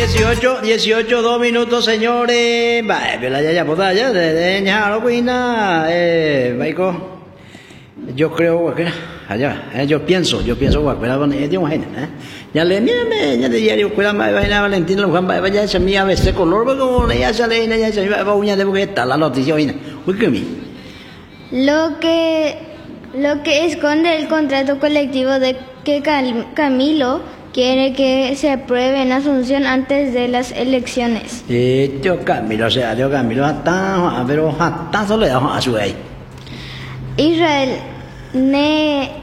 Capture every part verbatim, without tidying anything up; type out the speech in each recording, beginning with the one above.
dieciocho, dieciocho, dos minutos, señores. Vale, pero ya, ya, pues, ya, de, de, ya, no, cuina, eh, Baico. Yo creo que, allá, eh, yo pienso, yo pienso, que la van a ir, eh, ya le, mírame, ya le diario, cuida más, vaina, Valentina, Juan, vaya, esa mía, a ese color, porque ya sale, ya se va, uña de bujeta, la noticia, vaina, uy, que mi. Lo que, lo que esconde el contrato colectivo de que Camilo quiere que se apruebe en Asunción antes de las elecciones. Eh, yo Camilo, o sea, yo Camilo, hasta, pero hasta solo le damos a su ahí. Israel ne,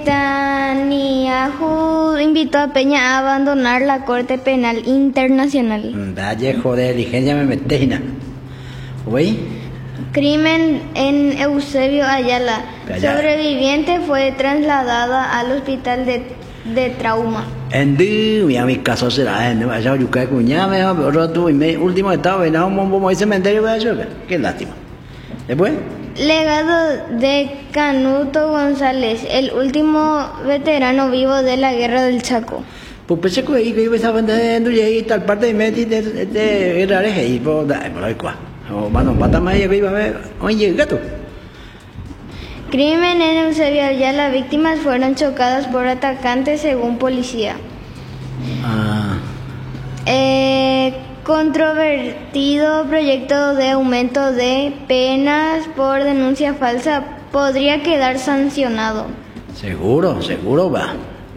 Netanyahu invitó a Peña a abandonar la Corte Penal Internacional. Vaya, joder, diligencia me metes, ¿oí? Crimen en Eusebio Ayala. Sobreviviente fue trasladada al hospital de, de trauma. En mi mi caso será en vaya yo que cuñada me pero tú me último estado en un bombo cementerio va a ser qué lástima. Después legado de Canuto González, el último veterano vivo de la Guerra del Chaco. Pues pensé que iba a estar vendiendo y tal parte de meti de de errores y por da por ahí cuá. O bueno, pata más y iba a ver, oye, gato. Crimen en Eusebio, ya las víctimas fueron chocadas por atacantes según policía. Ah. Eh, controvertido proyecto de aumento de penas por denuncia falsa podría quedar sancionado. Seguro, seguro va.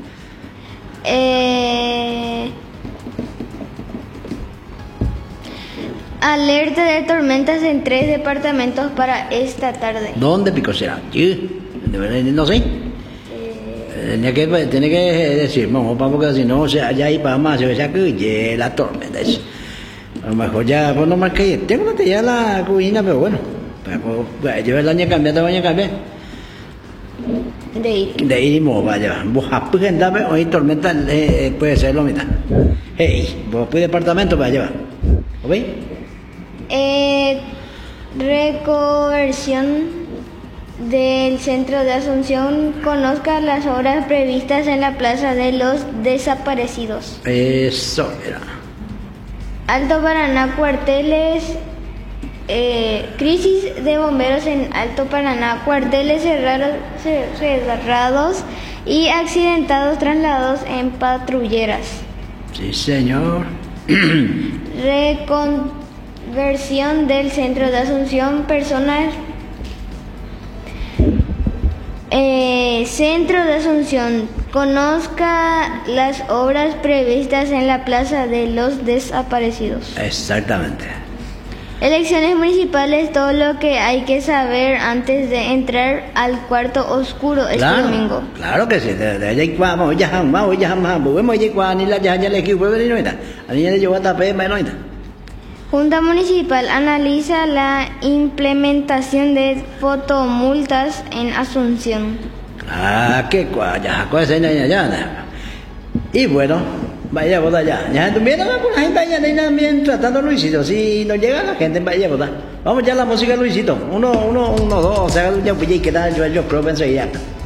Eh, Alerta de tormentas en tres departamentos para esta tarde. ¿Dónde pico será? No sé. Tenía que, tiene que decir, vamos, porque si no, o sea, allá y para más, o sea, que la tormenta. A lo mejor ya, pues no más que tengo una ya la cubina, pero bueno, pues, yo el año cambiando, año cambié. De ir. De ir y mo, vaya. Vos pues andame, hoy tormenta eh, puede ser lo mitad. Hey, vos pues departamento para llevar. ¿Ok? Eh, reconversión del centro de Asunción. Conozca las obras previstas en la Plaza de los Desaparecidos. Eso era. Alto Paraná, cuarteles. Eh, crisis de bomberos en Alto Paraná, cuarteles cerrados, cerrados y accidentados trasladados en patrulleras. Sí, señor. Reconversión del centro de Asunción, personas. Eh, centro de Asunción, conozca las obras previstas en la Plaza de los Desaparecidos. Exactamente. Elecciones municipales, todo lo que hay que saber antes de entrar al cuarto oscuro este claro, domingo. Claro que sí, de allá vamos, ya vamos, ya vamos, vamos allá cuando ni la ya ya le que vuelve no está. A niña le llevó a tapé, no está. Junta Municipal analiza la implementación de fotomultas en Asunción. Ah, qué cuaya, cosa ya ya ya. Y bueno, vaya boda ya. Ya también con la gente allá también tratando Luisito. Si no llega la gente, vaya boda. Vamos ya a la música Luisito. Uno, uno, uno, dos. O sea, ya voy a quedar yo, yo creo que enseguida.